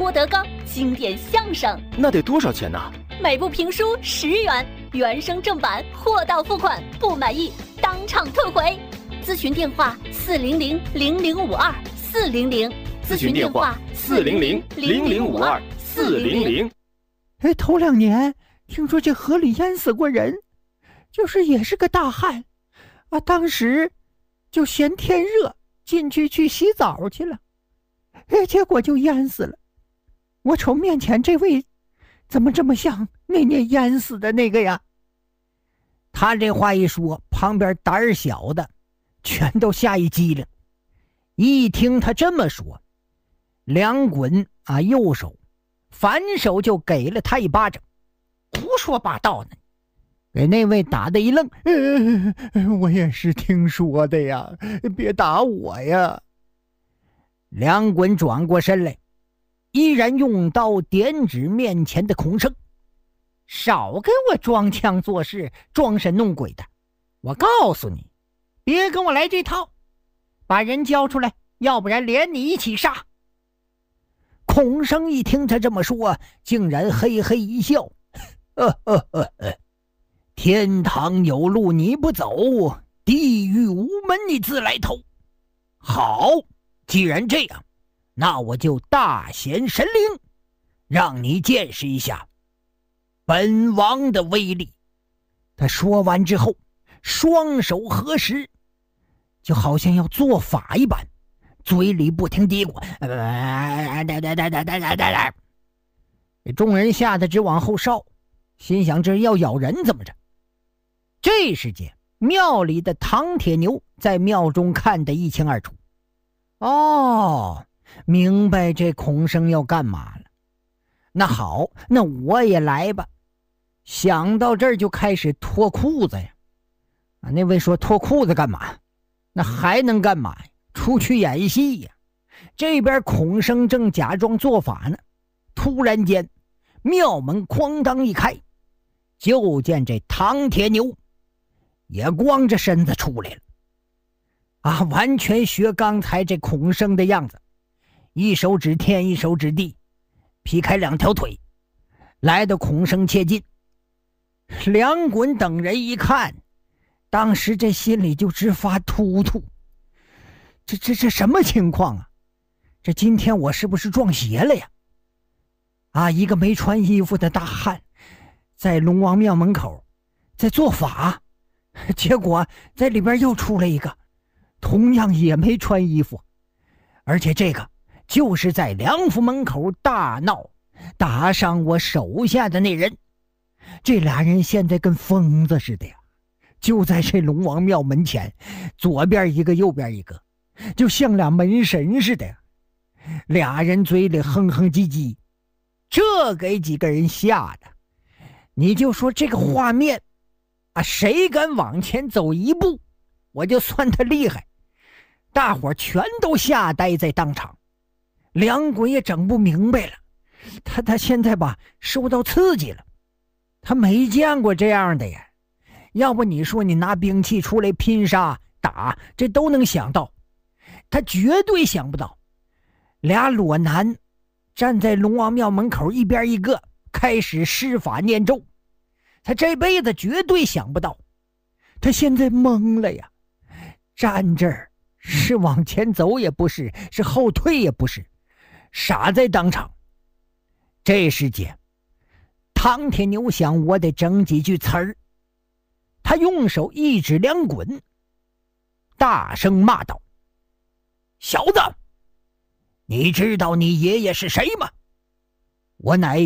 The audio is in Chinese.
郭德纲经典相声。 那得多少钱呢？ 每部评书10元，原声正版，货到付款，不满意当场退回。咨询电话400-0052-400， 咨询电话400-0052-400。 头2年听说这河里淹死过人，就是也是个大汉啊，当时就嫌天热，进去洗澡去了，结果就淹死了。我瞅面前这位怎么这么像那年淹死的那个呀？他这话一说，旁边胆儿小的全都吓一激灵。一听他这么说，两滚右手反手就给了他一巴掌。胡说八道呢，给那位打的一愣。我也是听说的呀，别打我呀。两滚转过身来，依然用刀点指面前的孔生，少跟我装腔作势装神弄鬼的，我告诉你，别跟我来这套，把人交出来，要不然连你一起杀。孔生一听他这么说，竟然嘿嘿一笑，天堂有路你不走，地狱无门你自来投。好，既然这样，那我就大显神灵，让你见识一下本王的威力。他说完之后，双手合十，就好像要做法一般，嘴里不停嘀咕。众人吓得直往后稍，心想这要咬人怎么着。这时间，庙里的唐铁牛在庙中看得一清二楚。明白这孔生要干嘛了。那好，那我也来吧。想到这儿就开始脱裤子呀。那位说脱裤子干嘛？那还能干嘛呀？出去演戏呀。这边孔生正假装做法呢，突然间庙门哐当一开，就见这唐铁牛也光着身子出来了。完全学刚才这孔生的样子，一手指天，一手指地，劈开2条腿，来到孔生切近。两滚等人一看，当时这心里就直发突突。这什么情况啊？这今天我是不是撞邪了呀？一个没穿衣服的大汉在龙王庙门口在做法，结果在里边又出来一个，同样也没穿衣服，而且这个就是在梁府门口大闹打伤我手下的那人。这俩人现在跟疯子似的呀，就在这龙王庙门前，左边一个右边一个，就像俩门神似的呀。俩人嘴里哼哼唧唧，这给几个人吓的。你就说这个画面谁敢往前走一步，我就算他厉害。大伙全都吓呆在当场。梁滚也整不明白了，他现在受到刺激了，他没见过这样的呀。要不你说你拿兵器出来拼杀打，这都能想到，他绝对想不到俩裸男站在龙王庙门口，一边一个开始施法念咒。他这辈子绝对想不到，他现在懵了呀。站这儿是往前走也不是，是后退也不是，傻在当场。这时间，唐铁牛想我得整几句词儿，他用手一指两滚，大声骂道：小子，你知道你爷爷是谁吗？我乃